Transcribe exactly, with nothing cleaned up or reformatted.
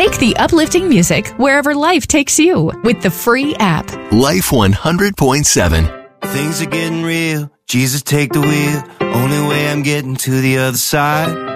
Take the uplifting music wherever life takes you with the free app. Life one hundred point seven. Things are getting real. Jesus, take the wheel. Only way I'm getting to the other side.